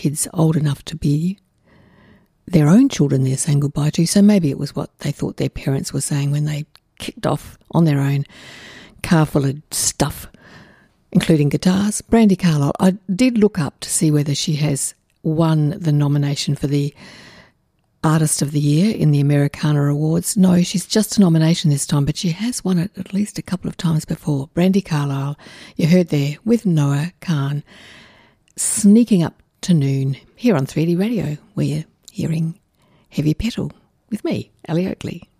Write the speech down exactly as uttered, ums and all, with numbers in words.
kids old enough to be their own children they're saying goodbye to. So maybe it was what they thought their parents were saying when they kicked off on their own, car full of stuff, including guitars. Brandi Carlile, I did look up to see whether she has won the nomination for the Artist of the Year in the Americana Awards. No, she's just a nomination this time, but she has won it at least a couple of times before. Brandi Carlile, you heard there with Noah Kahan, sneaking up to noon here on three D Radio, where you're hearing Heavy Petal with me, Ellie Oakley.